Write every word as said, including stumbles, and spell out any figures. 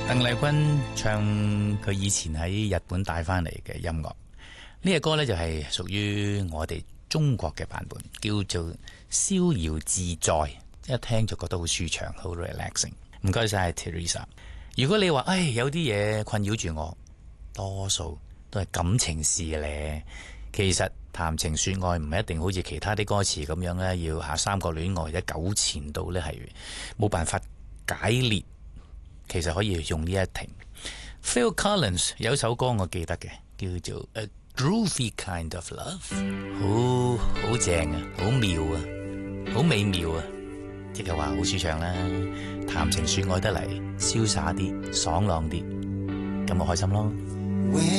鄧麗君唱佢以前喺日本帶翻嚟嘅音樂，呢個歌呢，就係屬於我哋中國嘅版本，叫做逍遙自在，一聽就覺得好舒暢，好 relaxing。唔該晒 Teresa。如果你話，唉，有啲嘢困擾住我，多數都係感情事咧。其實談情說愛唔係一定好似其他啲歌詞咁樣呢，要下三角戀愛或者糾纏到呢係冇辦法解裂。其實可以用呢一停。Phil Collins 有首歌我記得嘅，叫做 A Groovy Kind of Love， 好好正啊，好妙啊，好美妙啊，即係話好舒暢啦，談情說愛得嚟，瀟灑啲，爽朗啲，咁我開心咯。